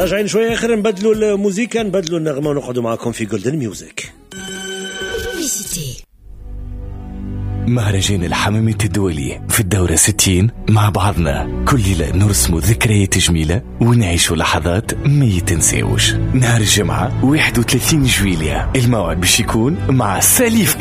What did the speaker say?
راجعين شوية آخر نبدلوا الموسيقى نبدلوا النغمة ونقعدوا معكم في جولدن ميوزك. مهرجان الحمامة الدولي في الدورة 60 مع بعضنا كل ليلة نرسموا ذكريات جميلة ونعيشوا لحظات ما يتنسيوش. نهار الجمعة 31 جويلية الموعد باش يكون مع ساليف